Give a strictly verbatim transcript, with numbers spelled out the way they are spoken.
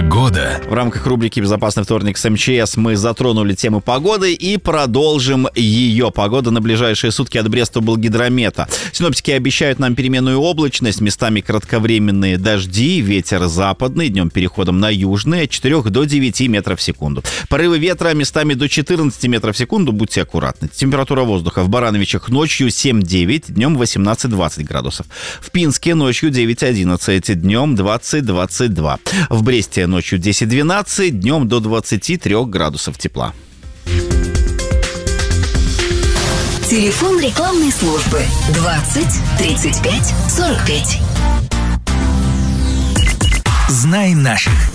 Погода. В рамках рубрики «Безопасный вторник» с МЧС мы затронули тему погоды и продолжим ее. Погода на ближайшие сутки от Бреста-Облгидромета. Синоптики обещают нам переменную облачность, местами кратковременные дожди, ветер западный, днем переходом на южный, от четырёх до девяти метров в секунду. Порывы ветра местами до четырнадцати метров в секунду, будьте аккуратны. Температура воздуха в Барановичах ночью семь-девять, днем восемнадцать-двадцать градусов. В Пинске ночью девять-одиннадцать, днем двадцать-двадцать два. В Бресте ночью десять-двенадцать, днем до двадцати трёх градусов тепла. Телефон рекламной службы двадцать тридцать пять сорок пять. Знай наших.